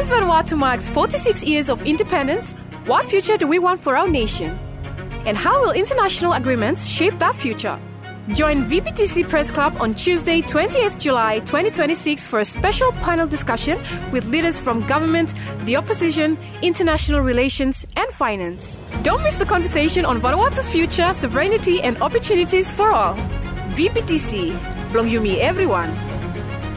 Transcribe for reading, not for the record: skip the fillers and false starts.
As Vanuatu marks 46 years of independence, what future do we want for our nation? And how will international agreements shape that future? Join VPTC Press Club on Tuesday, 28th July 2026 for a special panel discussion with leaders from government, the opposition, international relations and finance. Don't miss the conversation on Vanuatu's future, sovereignty and opportunities for all. VPTC. Belong you me everyone.